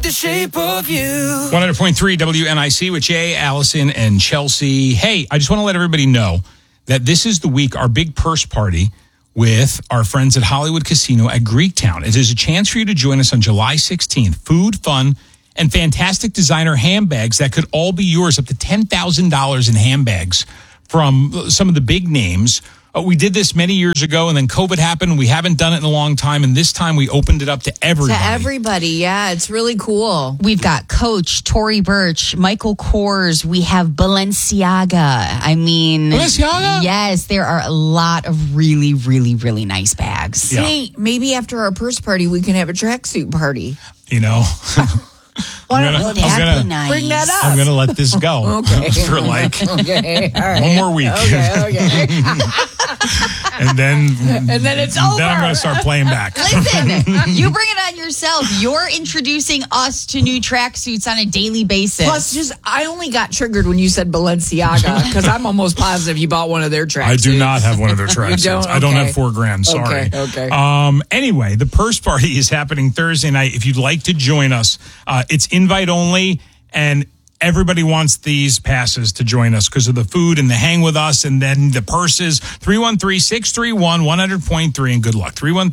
the shape of you. 100.3 WNIC with Jay, Allison, and Chelsea. Hey, I just want to let everybody know that this is the week, our big purse party with our friends at Hollywood Casino at Greektown. It is a chance for you to join us on July 16th. Food, fun, and fantastic designer handbags that could all be yours, up to $10,000 in handbags from some of the big names. We did this many years ago, and then COVID happened. We haven't done it in a long time, and this time we opened it up to everybody. To everybody, yeah. It's really cool. We've got Coach, Tory Burch, Michael Kors. We have Balenciaga. I mean... Balenciaga? Yes, there are a lot of really, really, really nice bags. Yeah. Hey, maybe after our purse party, we can have a tracksuit party. You know... That'd be nice. Bring that up. I'm going to let this go Okay. for like Okay, all right. one more week. Okay. and then it's over. Then I'm going to start playing back. Listen, you bring it on yourself. You're introducing us to new tracksuits on a daily basis. Plus, I only got triggered when you said Balenciaga because I'm almost positive you bought one of their tracksuits. I do not have one of their tracksuits. don't? I don't Okay. have $4,000. Sorry. Okay. Anyway, the purse party is happening Thursday night. If you'd like to join us, it's invite only, and everybody wants these passes to join us because of the food and the hang with us, and then the purses. 313-631-100.3, and good luck.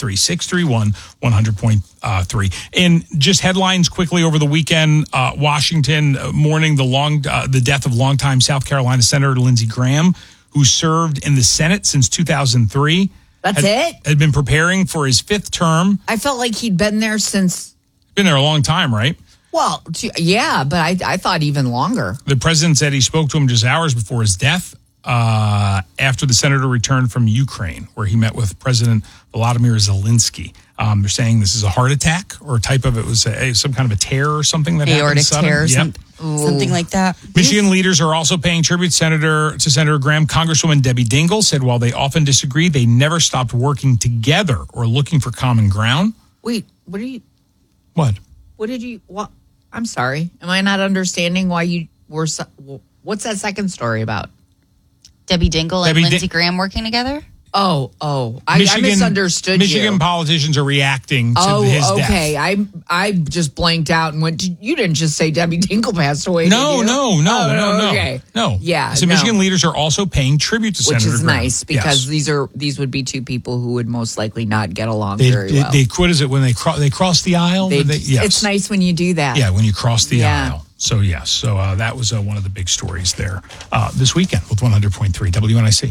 313-631-100.3. And just headlines quickly over the weekend. Washington mourning the death of longtime South Carolina Senator Lindsey Graham, who served in the Senate since 2003. Had been preparing for his fifth term. I felt like he'd been there since... Been there a long time, right? Well, yeah, but I thought even longer. The president said he spoke to him just hours before his death after the senator returned from Ukraine, where he met with President Volodymyr Zelensky. They're saying this is a heart attack, or a type of it was some kind of a tear or something that happened. Aortic tear, something like that. Michigan leaders are also paying tribute to Senator Graham. Congresswoman Debbie Dingell said while they often disagree, they never stopped working together or looking for common ground. Wait, what are you... What? What did you... What? I'm sorry. Am I not understanding why you were... What's that second story about? Debbie Dingell and Lindsey Graham working together? I misunderstood Michigan you. politicians are reacting to his death. Okay. I just blanked out and went, you didn't just say Debbie Dingell passed away, No. did you? No. Okay. No. Yeah. So Michigan leaders are also paying tribute to Which Senator is Graham. nice because Yes. these would be two people who would most likely not get along very well. What is it when they cross the aisle? Yes. It's nice when you do that. Yeah, when you cross the aisle. So, yes. So that was one of the big stories there this weekend with 100.3 WNIC.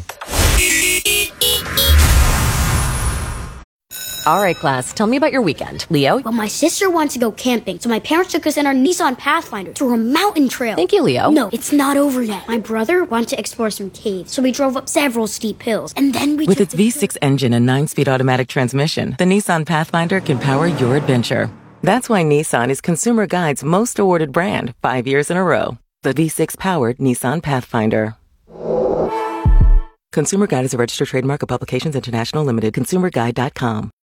All right, class, tell me about your weekend. Leo? Well, my sister wants to go camping, so my parents took us in our Nissan Pathfinder through a mountain trail. Thank you, Leo. No, it's not over yet. My brother wanted to explore some caves, so we drove up several steep hills, and then we With its V6 engine and 9-speed automatic transmission, the Nissan Pathfinder can power your adventure. That's why Nissan is Consumer Guide's most awarded brand 5 years in a row. The V6-powered Nissan Pathfinder. Consumer Guide is a registered trademark of Publications International Limited. ConsumerGuide.com.